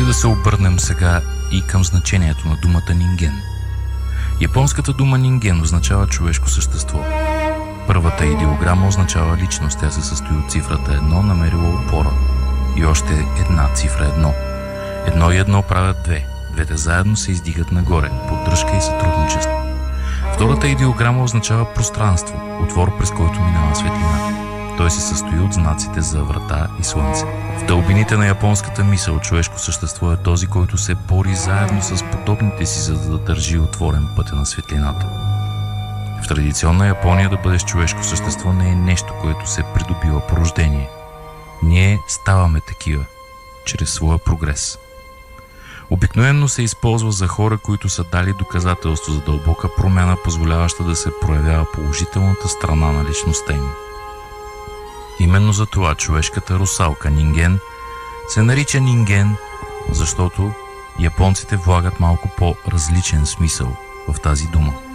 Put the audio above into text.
Хайде да се обърнем сега и към значението на думата нинген. Японската дума нинген означава човешко същество. Първата идеограма означава личност. Тя се състои от цифрата 1, намерила опора. И още една цифра 1. Едно и едно правят 2. Двете заедно се издигат нагоре. Поддръжка и сътрудничество. Втората идеограма означава пространство. Отвор, през който минава светлина. Той се състои от знаците за врата и слънце. В дълбините на японската мисъл човешко същество е този, който се бори заедно с подобните си, за да държи отворен пътя на светлината. В традиционна Япония да бъдеш човешко същество не е нещо, което се придобива по рождение. Ние ставаме такива, чрез своя прогрес. Обикновено се използва за хора, които са дали доказателство за дълбока промяна, позволяваща да се проявява положителната страна на личността им. Именно за това човешката русалка нинген се нарича нинген, защото японците влагат малко по-различен смисъл в тази дума.